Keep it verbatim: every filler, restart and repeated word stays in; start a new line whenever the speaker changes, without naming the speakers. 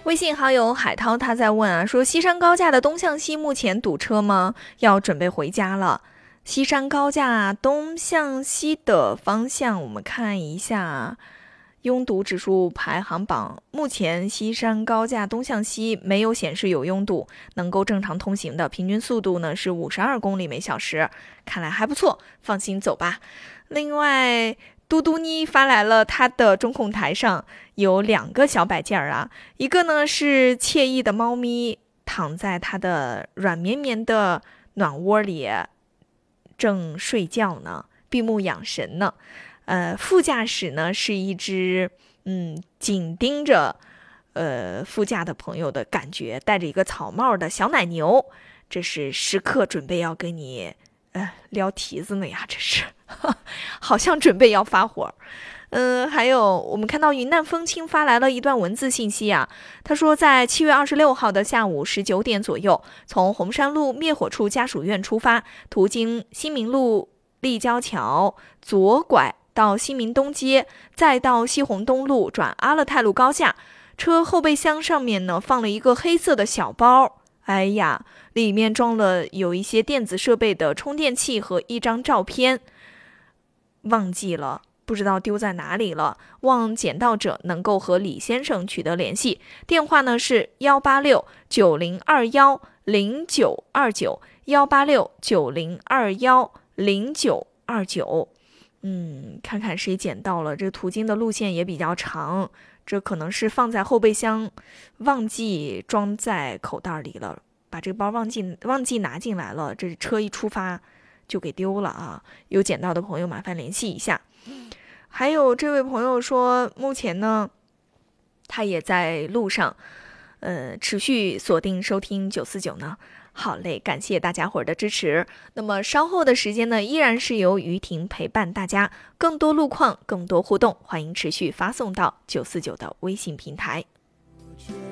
微信好友海涛他在问啊，说西山高架的东向西目前堵车吗？要准备回家了。西山高架东向西的方向，我们看一下拥堵指数排行榜。目前西山高架东向西没有显示有拥堵，能够正常通行的平均速度呢是五十二公里每小时，看来还不错，放心走吧。另外，嘟嘟妮发来了他的中控台上有两个小摆件啊，一个呢是惬意的猫咪躺在它的软绵绵的暖窝里，正睡觉呢，闭目养神呢。呃，副驾驶呢是一只嗯紧盯着呃副驾的朋友的感觉，戴着一个草帽的小奶牛，这是时刻准备要跟你呃撩蹄子呢呀，这是好像准备要发火。嗯，还有我们看到云淡风轻发来了一段文字信息啊，他说在七月二十六号的下午十九点左右，从红山路灭火处家属院出发，途经新民路立交桥，左拐到新民东街，再到西红东路转阿勒泰路高架，车后备箱上面呢放了一个黑色的小包，哎呀，里面装了有一些电子设备的充电器和一张照片，忘记了。不知道丢在哪里了，望捡到者能够和李先生取得联系，电话呢是幺八六九零二幺零九二九幺八六九零二幺零九二九。嗯，看看谁捡到了，这途经的路线也比较长，这可能是放在后备箱，忘记装在口袋里了，把这个包忘记忘记拿进来了，这车一出发就给丢了啊！有捡到的朋友麻烦联系一下。还有这位朋友说，目前呢，他也在路上，呃，持续锁定收听九四九呢。好嘞，感谢大家伙儿的支持。那么稍后的时间呢，依然是由于婷陪伴大家，更多路况，更多互动，欢迎持续发送到九四九的微信平台。